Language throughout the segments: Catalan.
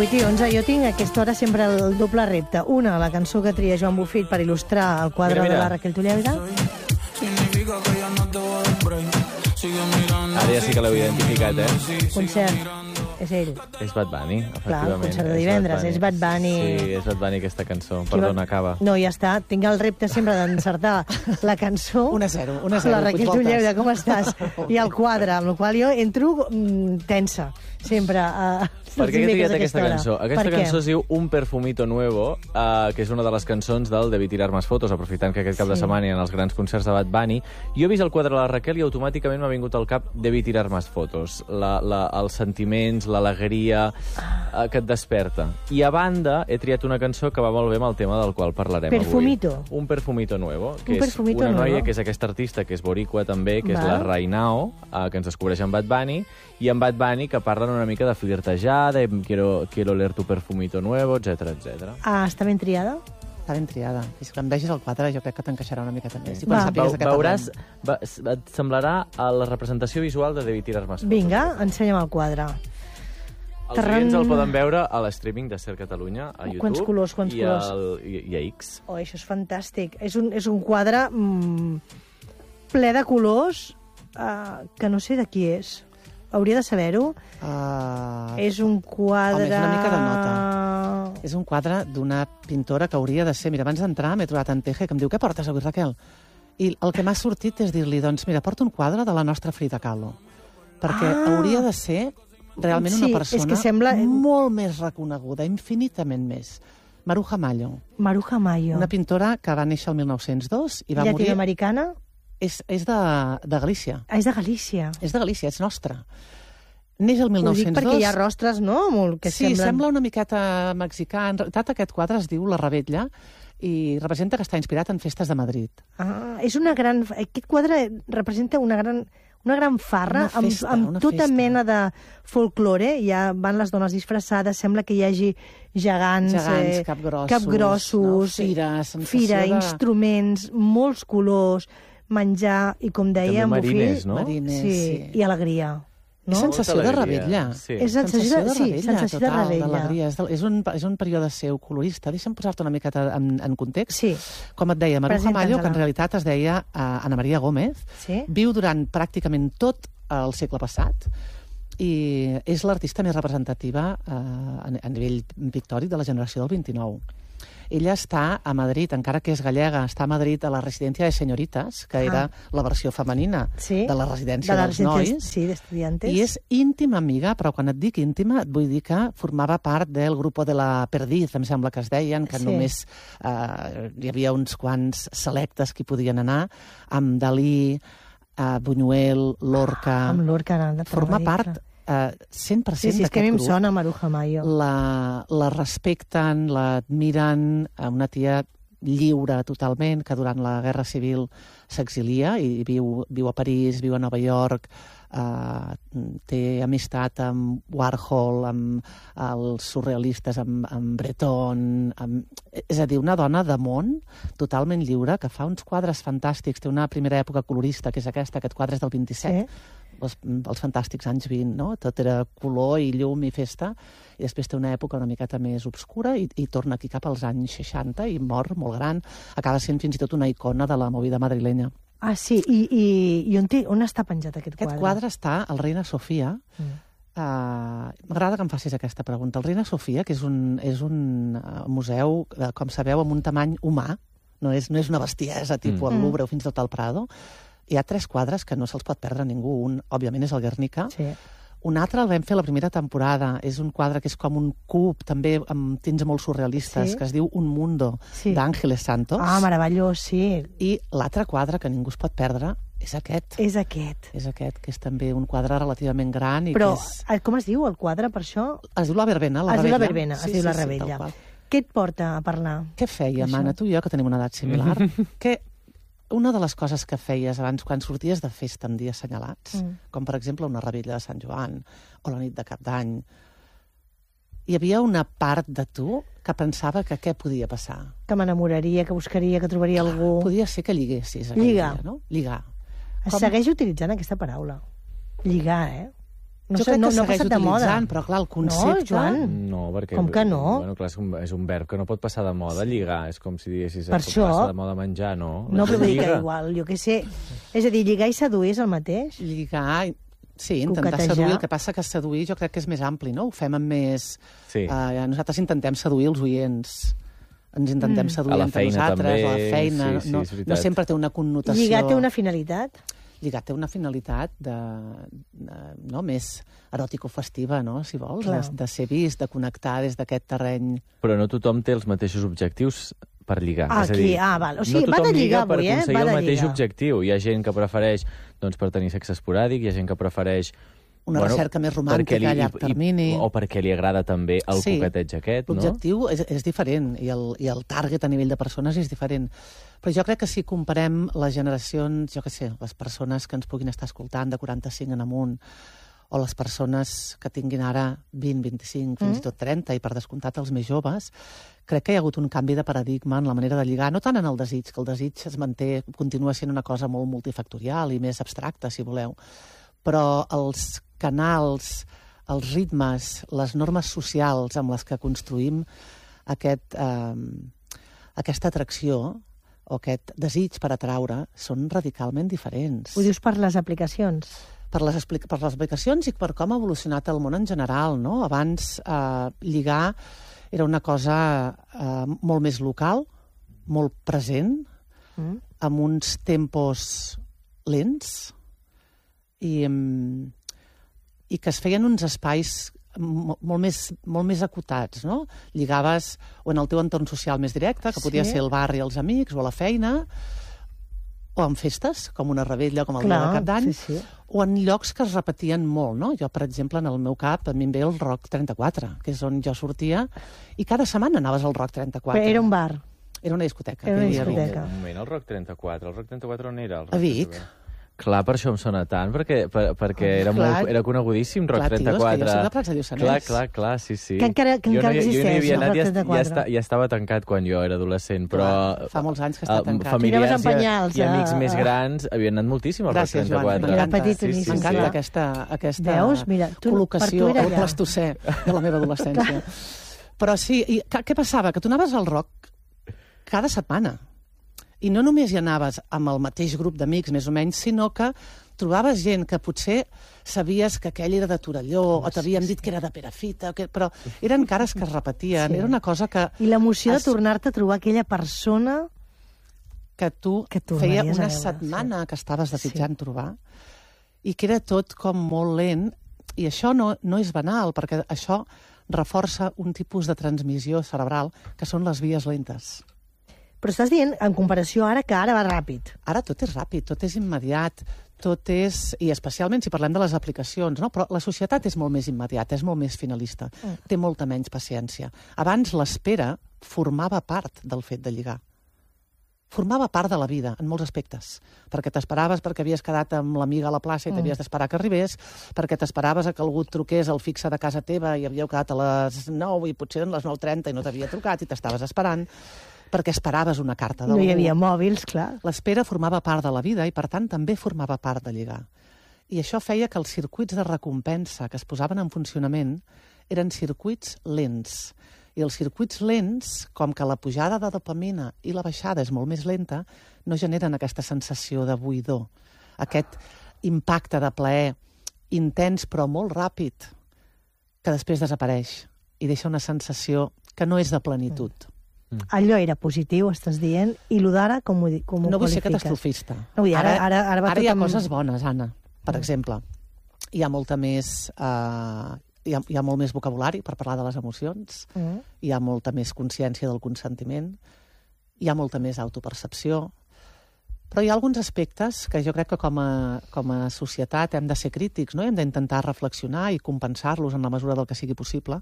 8 i 11. Jo tinc a aquesta hora sempre el doble repte. Una, la cançó que tria Joan Bufit per il·lustrar el quadre de la Raquel Tulleda. Ara ja sí que l'heu identificat, Concert. És ell. És Bad Bunny, efectivament. Clar, concert de divendres, és Bad Bunny. Sí, és Bad Bunny aquesta cançó. Perdona, acaba. No, ja està. Tinc el repte sempre d'encertar la cançó. 1-0. La Raquel Tulleda, com estàs? I el quadre, amb el qual jo entro tensa, sempre. Per què he triat aquesta cançó? Aquesta cançó es diu Un perfumito nuevo, que és una de les cançons del Debí tirar más fotos, aprofitant que aquest cap de setmana hi ha els grans concerts de Bad Bunny. Jo he vist el quadre de la Raquel i automàticament m'ha vingut al cap Debí tirar más fotos. Els sentiments, l'alegria que et desperta. I a banda, he triat una cançó que va molt bé amb el tema del qual parlarem Perfumito. avui. Un perfumito nuevo, que és una noia que és aquesta artista, que és boricua també, que és la Rainao, que ens descobreix amb Bad Bunny, i amb Bad Bunny que parlen una mica de flirtejar, de quiero oler tu perfumito nuevo, etc etc. Està ben triada? Està ben triada. I si quan vegis el quadre jo crec que t'encaixarà una miqueta més. Veuràs, et semblarà a la representació visual de Debí tirar más fotos. Vinga, ensenya'm el quadre. Els oients el poden veure a l'streaming de Ser Catalunya, a YouTube. Quants colors. I a X. Oh, això és fantàstic. És un quadre ple de colors que no sé de qui és. Hauria de saber-ho. És un quadre... Home, és una mica de nota. És un quadre d'una pintora que hauria de ser... Mira, abans d'entrar m'he trobat en Teje, que em diu, què portes avui, Raquel? I el que m'ha sortit és dir-li, doncs, mira, porta un quadre de la nostra Frida Kahlo. Perquè hauria de ser realment una persona és que sembla... molt més reconeguda, infinitament més. Maruja Mayo. Maruja Mayo. Una pintora que va néixer el 1902 i va morir... Llatinoamericana? És de Galícia. És de Galícia. És de Galícia, és nostra. Neix el 1902... Ho dic perquè hi ha rostres, no? Que sí, sembla una miqueta mexicà. En realitat, aquest quadre es diu La Rebetlla i representa que està inspirat en festes de Madrid. És una gran... Aquest quadre representa una gran farra amb tota mena de folklore. Ja van les dones disfressades, sembla que hi hagi gegants capgrossos, no? fira, instruments, molts colors, menjar i, com deia, també mariners, no? Sí, i alegria. No? És sensació de rebetlla. Sí. És sensació de rebetlla. És un període seu colorista. Deixa'm posar-te una miqueta en context. Sí. Com et deia, Maruja Mayo, que en realitat es deia Ana Maria Gómez, viu durant pràcticament tot el segle passat i és l'artista més representativa a nivell pictòric de la generació del 29. Ella està a Madrid, encara que és gallega, està a Madrid a la residència de Senyoritas, que era la versió femenina de la residència dels nois. Sí, d'estudiantes. I és íntima amiga, però quan et dic íntima, et vull dir que formava part del grup de la Perdiz, em sembla que es deien, que només hi havia uns quants selectes que hi podien anar, amb Dalí, Buñuel, Lorca... Amb Lorca, formar part 100% d'aquest grup. Sí, és que a mi em sona Maruja Mayo. La respecten, l'admiren, una tia lliure totalment, que durant la Guerra Civil s'exilia i viu a París, viu a Nova York, té amistat amb Warhol, amb els surrealistes, amb Breton... És a dir, una dona de món totalment lliure, que fa uns quadres fantàstics. Té una primera època colorista, que és aquest quadre és del 27, els fantàstics anys 20, no? Tot era color i llum i festa, i després té una època una miqueta més obscura i torna aquí cap als anys 60 i mor molt gran. Acaba sent fins i tot una icona de la movida madrilenya. Ah, sí? I on està penjat aquest quadre? Aquest quadre està al Reina Sofia. M'agrada que em facis aquesta pregunta. El Reina Sofia, que és un museu, com sabeu, amb un tamany humà, no és una bestiesa tipus el Louvre o fins i tot al Prado. Hi ha 3 quadres que no se'ls pot perdre ningú. Un, òbviament, és el Guernica. Sí. Un altre el vam fer la primera temporada. És un quadre que és com un cub, també amb tints molt surrealistes, que es diu Un Mundo, d'Ángeles Santos. Ah, meravellós, sí. I l'altre quadre que ningú es pot perdre és aquest. És aquest. És aquest, que és també un quadre relativament gran. Però, com es diu el quadre, per això? Es diu La Verbena. Es diu La Verbena, es diu La Rebetlla. Què et porta a parlar? Què fèiem, Anna, tu i jo, que tenim una edat similar? Una de les coses que feies abans, quan sorties de festa en dies assenyalats, com per exemple una rebella de Sant Joan o la nit de Cap d'Any, hi havia una part de tu que pensava que què podia passar? Que m'enamoraria, que buscaria, que trobaria algú... Podia ser que lliguessis aquell dia, no? Lligar. Segueix utilitzant aquesta paraula. Lligar, Jo crec que segueix utilitzant, però clar, el concepte... No, Joan? No, perquè... Com que no? Bueno, clar, és un verb que no pot passar de moda, lligar. És com si diguessis per això... passa de moda menjar, no? No, però vull dir que igual, jo què sé. És a dir, lligar i seduir és el mateix? Lligar... Sí, intentar seduir. El que passa que seduir jo crec que és més ampli, no? Ho fem amb més... Sí. Nosaltres intentem seduir els oients. Ens intentem seduir entre nosaltres, també. A la feina. Sí, no sempre té una connotació... Lligar té una finalitat? Lligar té una finalitat més eròtico-festiva, no? Si vols, de ser vist, de connectar des d'aquest terreny. Però no tothom té els mateixos objectius per lligar. Val. O sigui, va de lligar avui, per aconseguir el mateix objectiu. Hi ha gent que prefereix per tenir sexe esporàdic, hi ha gent que prefereix una recerca més romàntica a llarg termini. O perquè li agrada també el coqueteig aquest, no? L'objectiu és diferent i el target a nivell de persones és diferent. Però jo crec que si comparem les generacions, jo què sé, les persones que ens puguin estar escoltant de 45 en amunt, o les persones que tinguin ara 20, 25, fins i tot 30, i per descomptat els més joves, crec que hi ha hagut un canvi de paradigma en la manera de lligar, no tant en el desig, que el desig es manté, continua sent una cosa molt multifactorial i més abstracta, si voleu, però els canals, els ritmes, les normes socials amb les que construïm aquesta atracció o aquest desig per atraure són radicalment diferents. Ho dius per les aplicacions? Per les aplicacions i per com ha evolucionat el món en general, no? Abans lligar era una cosa molt més local, molt present, amb uns tempos lents i que es feien uns espais molt més acotats, no? Lligaves o en el teu entorn social més directe, que podia ser el barri, els amics, o a la feina, o en festes, com una revetlla, com el dia de Cap d'Any, o en llocs que es repetien molt, no? Jo, per exemple, en el meu cap, a mi em ve el Rock 34, que és on jo sortia, i cada setmana anaves al Rock 34. Però era un bar? Era una discoteca. Era una discoteca. Un moment, el Rock 34. El Rock 34 on era? A Vic. Clar, per això em sona tant, perquè era conegudíssim, Rock 34. Clar, tio, és que jo soc de Prats de Lluçanès. Clar, sí. Que encara existeix, el Rock 34. Ja estava tancat quan jo era adolescent, però... Fa molts anys que està tancat. Familiars i amics més grans havien anat moltíssim al Rock 34. Gràcies, Joan. M'encanta aquesta col·locació al plastocè de la meva adolescència. Però sí, què passava? Que tu anaves al Rock cada setmana. I no només hi anaves amb el mateix grup d'amics, més o menys, sinó que trobaves gent que potser sabies que aquell era de Torelló, o t'havien dit que era de Perafita, però eren cares que es repetien, era una cosa que... I l'emoció de tornar-te a trobar aquella persona que tu feia una setmana que estaves desitjant trobar, i que era tot com molt lent, i això no és banal, perquè això reforça un tipus de transmissió cerebral, que són les vies lentes. Però estàs dient, en comparació ara, que ara va ràpid. Ara tot és ràpid, tot és immediat, tot és... I especialment si parlem de les aplicacions, no? Però la societat és molt més immediata, és molt més finalista, té molta menys paciència. Abans l'espera formava part del fet de lligar. Formava part de la vida, en molts aspectes. Perquè t'esperaves perquè havies quedat amb l'amiga a la plaça i t'havies d'esperar que arribés, perquè t'esperaves que algú et truqués al fixe de casa teva i havíeu quedat a les 9 i potser eren les 9:30 i no t'havia trucat i t'estaves esperant, perquè esperaves una carta d'algú. No hi havia mòbils, clar. L'espera formava part de la vida i, per tant, també formava part de lligar. I això feia que els circuits de recompensa que es posaven en funcionament eren circuits lents. I els circuits lents, com que la pujada de dopamina i la baixada és molt més lenta, no generen aquesta sensació de buidor, aquest impacte de plaer intens però molt ràpid, que després desapareix i deixa una sensació que no és de plenitud. Allò era positiu, estàs dient, i el d'ara com ho qualifiques? No vull ser catastrofista. No, ara hi ha coses bones, Anna. Per exemple, hi ha molta més... Hi ha molt més vocabulari per parlar de les emocions, hi ha molta més consciència del consentiment, hi ha molta més autopercepció, però hi ha alguns aspectes que jo crec que com a societat hem de ser crítics, no? Hem d'intentar reflexionar i compensar-los en la mesura del que sigui possible,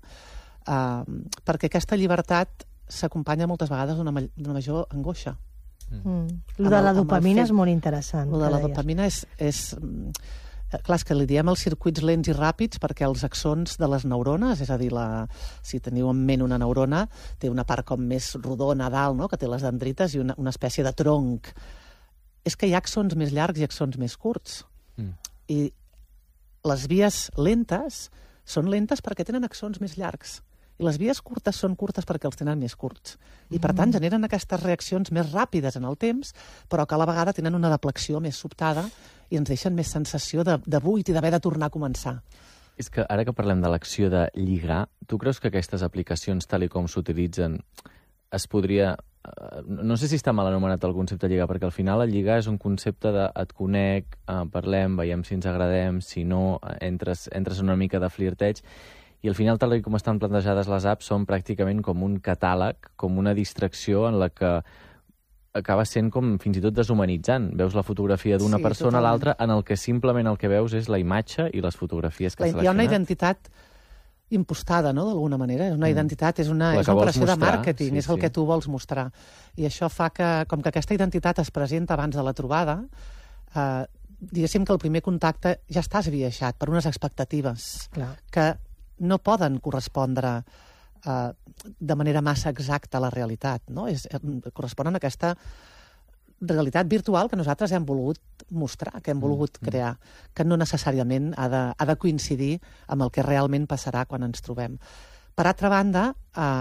perquè aquesta llibertat s'acompanya moltes vegades d'una major angoixa. Lo de la dopamina és molt interessant. Lo de la dopamina és clar, és que li diem els circuits lents i ràpids perquè els axons de les neurones, és a dir, si teniu en ment una neurona, té una part com més rodona a dalt, no? Que té les dendrites i una espècie de tronc. És que hi ha axons més llargs i axons més curts. I les vies lentes són lentes perquè tenen axons més llargs. I les vies curtes són curtes perquè els tenen més curts. I, per tant, generen aquestes reaccions més ràpides en el temps, però que a la vegada tenen una deflexió més sobtada i ens deixen més sensació de buit i d'haver de tornar a començar. És que ara que parlem de l'acció de lligar, tu creus que aquestes aplicacions, tal i com s'utilitzen, es podria... No sé si està mal anomenat el concepte de lligar, perquè al final el lligar és un concepte de et conec, parlem, veiem si ens agradem, si no, entres en una mica de flirteig, i al final, tal com estan plantejades les apps, són pràcticament com un catàleg, com una distracció en la que acaba sent com fins i tot deshumanitzant. Veus la fotografia d'una persona a l'altra, en el que simplement el que veus és la imatge i les fotografies que has seleccionat. Hi ha una identitat impostada, no?, d'alguna manera. És una identitat, és una operació de màrqueting, és el que tu vols mostrar. I això fa que, com que aquesta identitat es presenta abans de la trobada, diguéssim que el primer contacte ja està esbiaixat per unes expectatives que no poden correspondre de manera massa exacta a la realitat, no? Corresponen a aquesta realitat virtual que nosaltres hem volgut mostrar, que hem volgut crear, que no necessàriament ha de coincidir amb el que realment passarà quan ens trobem. Per altra banda,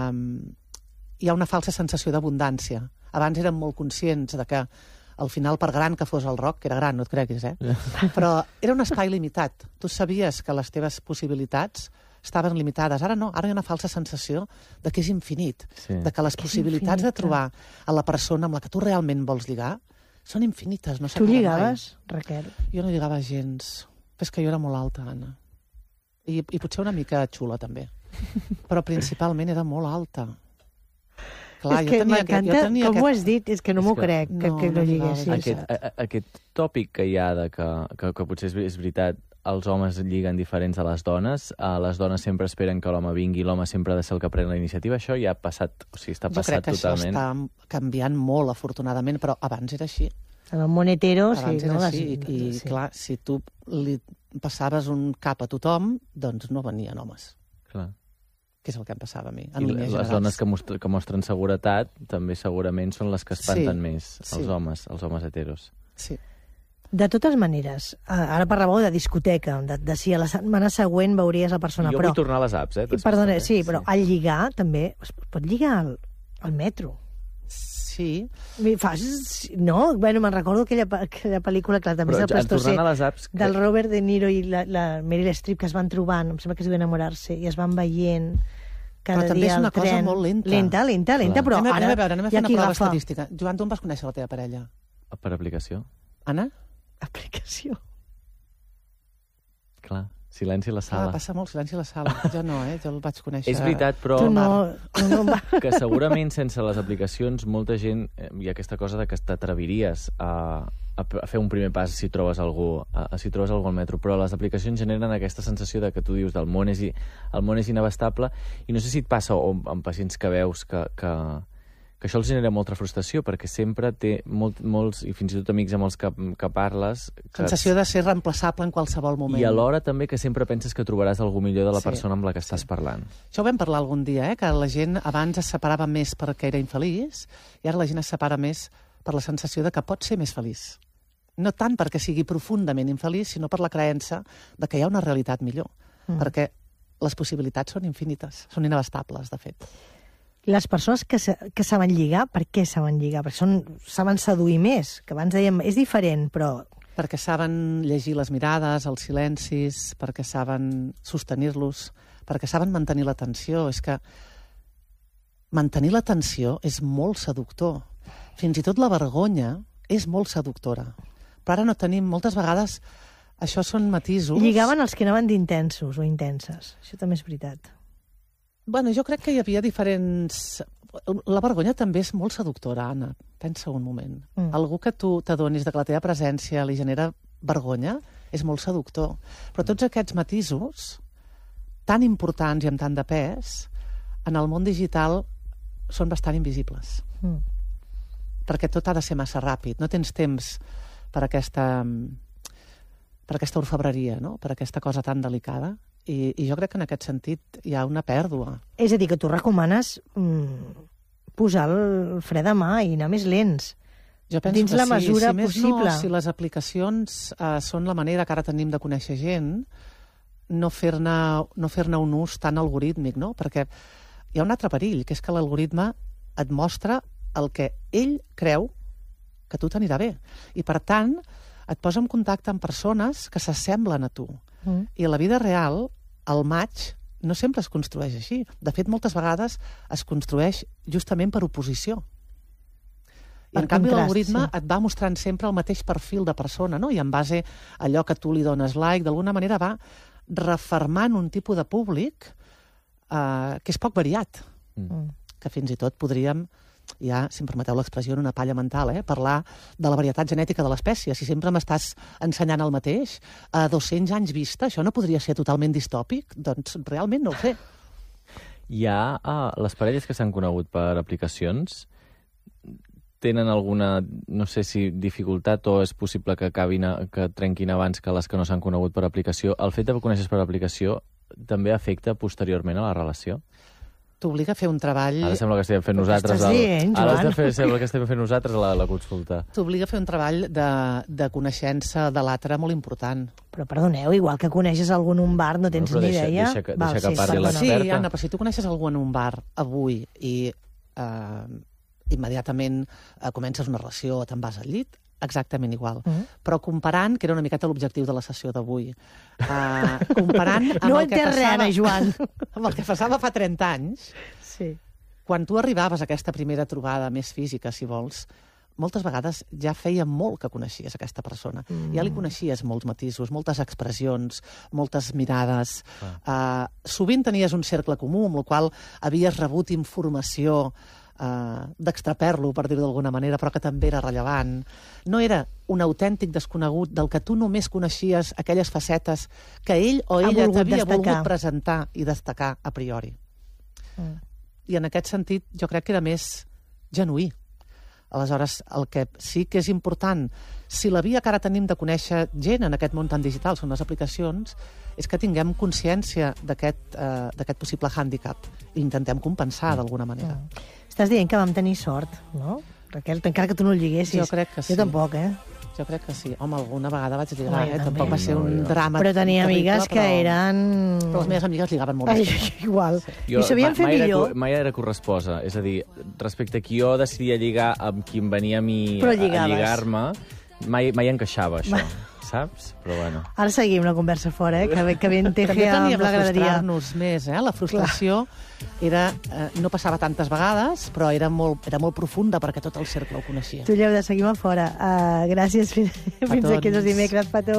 hi ha una falsa sensació d'abundància. Abans érem molt conscients de que al final, per gran que fos el rock, que era gran, no et creguis, però era un espai limitat. Tu sabies que les teves possibilitats estaven limitades. Ara no, ara hi ha una falsa sensació de que és infinit, de que les possibilitats de trobar a la persona amb la que tu realment vols lligar són infinites. No tu lligaves, Raquel? Jo no lligava gens. És que jo era molt alta, Anna. I potser una mica xula, també. Però principalment era molt alta. Clar, és que m'encanta com ho has dit, és que no m'ho crec, que no lliguessis. Aquest tòpic que hi ha de que potser és veritat, els homes lliguen diferents a les dones sempre esperen que l'home vingui, l'home sempre ha de ser el que pren la iniciativa, això ja ha passat, o sigui, està passat totalment. Jo crec que això està canviant molt, afortunadament, però abans era així. En el món hetero, sí. Abans era així, i clar, si tu li passaves un cap a tothom, doncs no venien homes. Clar. Que és el que em passava a mi, en línies generals. Les dones que mostren seguretat també segurament són les que espanten més, els homes heteros. Sí. De totes maneres, ara parlàveu de discoteca, de si a la setmana següent veuries la persona, jo vull tornar a les apps, Perdona, sí, però al lligar també, es pot lligar al metro. Sí. No? Bueno, me'n recordo aquella pel·lícula, clar, també és el Plastocè, del Robert De Niro i la Meryl Streep, que es van trobant, em sembla que es diu enamorar-se, i es van veient cada dia al tren. Però també és una cosa molt lenta. Lenta, però ara anem a fer una prova estadística. Joan, tu on vas conèixer la teva parella? Per aplicació. Anna? Aplicació. Clar, silenci a la sala. Passa molt silenci a la sala. Jo no, jo el vaig conèixer... És veritat, però... Tu no. Que segurament sense les aplicacions molta gent... Hi ha aquesta cosa de que t'atreviries a fer un primer pas si trobes algú al metro, però les aplicacions generen aquesta sensació de que tu dius el món és inabastable, i no sé si et passa amb pacients que veus que això els genera molta frustració, perquè sempre té molts, i fins i tot amics amb els que parles... Sensació de ser reemplaçable en qualsevol moment. I alhora també que sempre penses que trobaràs algú millor de la persona amb la que estàs parlant. Això ho vam parlar algun dia, que la gent abans es separava més perquè era infeliç, i ara la gent es separa més per la sensació de que pot ser més feliç. No tant perquè sigui profundament infeliç, sinó per la creença de que hi ha una realitat millor. Perquè les possibilitats són infinites, són inabastables, de fet. Les persones que saben lligar, per què saben lligar? Perquè saben seduir més, que abans dèiem, és diferent, però... Perquè saben llegir les mirades, els silencis, perquè saben sostenir-los, perquè saben mantenir l'atenció. És que mantenir l'atenció és molt seductor. Fins i tot la vergonya és molt seductora. Però ara no tenim, moltes vegades, això són matisos... Lligaven els que anaven d'intensos o intenses. Això també és veritat. Bueno, jo crec que hi havia diferents... La vergonya també és molt seductora, Anna. Pensa un moment. Algú que tu t'adonis que la teva presència li genera vergonya és molt seductor. Però tots aquests matisos, tan importants i amb tant de pes, en el món digital són bastant invisibles. Perquè tot ha de ser massa ràpid. No tens temps per aquesta orfebreria, no? Per aquesta cosa tan delicada. I jo crec que en aquest sentit hi ha una pèrdua. És a dir, que tu recomanes posar el fre de mà i anar més lents. Jo penso dins la mesura possible. No, si les aplicacions són la manera que ara tenim de conèixer gent, no fer-ne un ús tan algorítmic, no? Perquè hi ha un altre perill, que és que l'algoritme et mostra el que ell creu que a tu t'anirà bé. I, per tant, et posa en contacte amb persones que s'assemblen a tu. I a la vida real, el match no sempre es construeix així. De fet, moltes vegades es construeix justament per oposició. I, en canvi, l'algoritme et va mostrant sempre el mateix perfil de persona, no? I en base a allò que tu li dones like, d'alguna manera va refermant un tipus de públic que és poc variat. Que fins i tot podríem, ja, si em permeteu l'expressió, en una palla mental, parlar de la varietat genètica de l'espècie. Si sempre m'estàs ensenyant el mateix, a 200 anys vista, això no podria ser totalment distòpic? Doncs realment no ho sé. Hi ha les parelles que s'han conegut per aplicacions, tenen alguna, no sé si dificultat o és possible que que trenquin abans que les que no s'han conegut per aplicació. El fet de conèixer per aplicació també afecta posteriorment a la relació? T'obliga a fer un treball... Ara sembla que estem fent nosaltres... Ara sembla que estem fent nosaltres la consulta. T'obliga a fer un treball de coneixença de l'altre molt important. Però perdoneu, igual que coneixes algú en un bar, no tens ni idea... Deixa que parli l'experta. Sí, Anna, però si tu coneixes algú en un bar avui i immediatament comences una relació o te'n vas al llit, exactament igual. Però comparant, que era una miqueta l'objectiu de la sessió d'avui, comparant amb el que passava... Joan. Amb el que passava fa 30 anys, quan tu arribaves a aquesta primera trobada més física, si vols, moltes vegades ja feia molt que coneixies aquesta persona. Ja li coneixies molts matisos, moltes expressions, moltes mirades. Sovint tenies un cercle comú, amb el qual havies rebut informació d'extraperlo, per dir-ho d'alguna manera, però que també era rellevant. No era un autèntic desconegut del que tu només coneixies aquelles facetes que ell o ella t'havia volgut presentar i destacar a priori. I en aquest sentit jo crec que era més genuí. Aleshores, el que sí que és important, si la via que ara tenim de conèixer gent en aquest món tan digital són les aplicacions, és que tinguem consciència d'aquest possible hàndicap i intentem compensar d'alguna manera. Estàs dient que vam tenir sort, no? Raquel, encara que tu no el lliguessis. Jo crec que sí. Jo tampoc, Jo crec que sí. Home, alguna vegada vaig lligar, tampoc va ser un drama. Però tenia amigues que eren... Però les meves amigues lligaven molt bé. Igual. I sabien fer millor. Mai era corresposa. És a dir, respecte a qui jo decidia lligar amb qui em venia a mi a lligar-me, mai encaixava això. Saps? Però bueno. Ara seguim la conversa fora, que ben teje amb la graderia. També teníem de frustrar-nos més, La frustració no passava tantes vegades, però era molt profunda perquè tot el cercle ho coneixia. Tu, Lleuda, seguim a fora. Gràcies. Fins aquí els dimecres, petó.